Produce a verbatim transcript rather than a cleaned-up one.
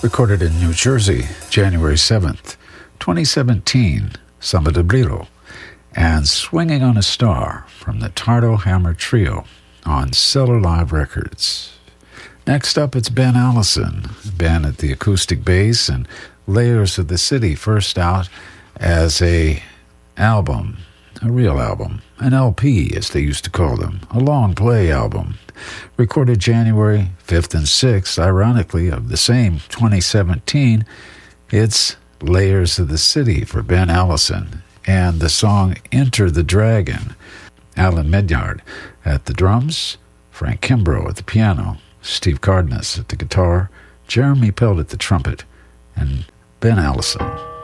Recorded in New Jersey, January seventh, twenty seventeen, Samba de Brillo, and Swinging on a Star from the Tardo Hammer Trio on Cellar Live Records. Next up, it's Ben Allison, Ben at the acoustic bass and Layers of the City, first out as a album, a real album, an L P as they used to call them, a long play album, recorded January fifth and sixth, ironically, of the same twenty seventeen. It's Layers of the City for Ben Allison, and the song Enter the Dragon. Alan Medyard at the drums, Frank Kimbrough at the piano, Steve Cardenas at the guitar, Jeremy Pelt at the trumpet, and Ben Allison.